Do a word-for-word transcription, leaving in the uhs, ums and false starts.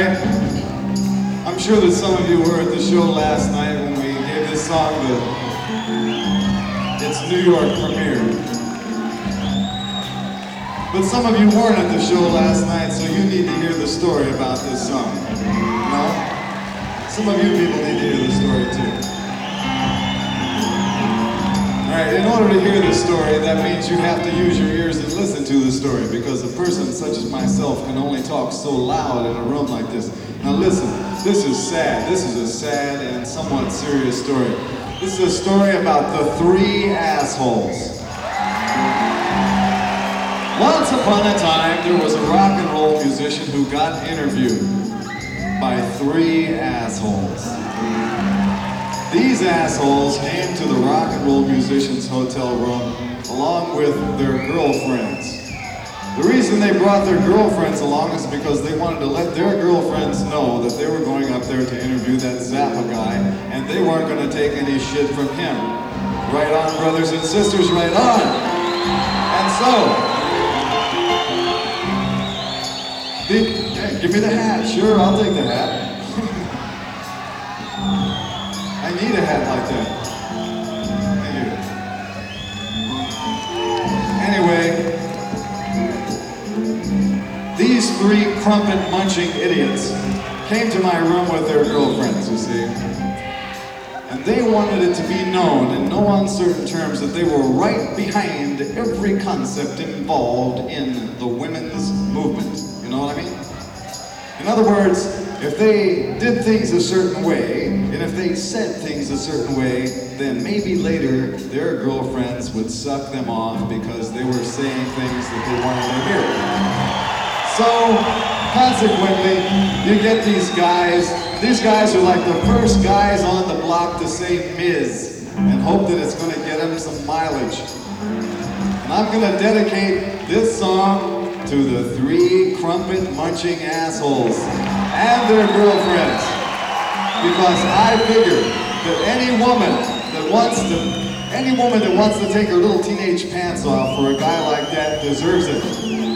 right. I'm sure that some of you were at the show last night when we gave this song the its New York premiere. But some of you weren't at the show last night, so you need to hear the story about this song. No? Some of you people need to hear the story too. Alright, in order to hear the story, that means you have to use your ears and listen to the story, because a person such as myself can only talk so loud in a room like this. Now listen, this is sad. This is a sad and somewhat serious story. This is a story about the three assholes. Once upon a time, there was a rock and roll musician who got interviewed by three assholes. These assholes came to the rock and roll musician's hotel room along with their girlfriends. The reason they brought their girlfriends along is because they wanted to let their girlfriends know that they were going up there to interview that Zappa guy, and they weren't going to take any shit from him. Right on, brothers and sisters, right on! And so, the, hey, give me the hat. Sure, I'll take the hat. I need a hat like that. Thank you. Anyway, these three crumpet-munching idiots came to my room with their girlfriends, you see. And they wanted it to be known in no uncertain terms that they were right behind every concept involved in the women's movement. You know what I mean? In other words, if they did things a certain way, and if they said things a certain way, then maybe later their girlfriends would suck them off because they were saying things that they wanted to hear. So, consequently, you get these guys, these guys are like the first guys on the block to say Miz and hope that it's gonna get them some mileage. And I'm gonna dedicate this song to the three crumpet-munching assholes and their girlfriends. Because I figure that any woman that wants to, any woman that wants to take her little teenage pants off for a guy like that deserves it.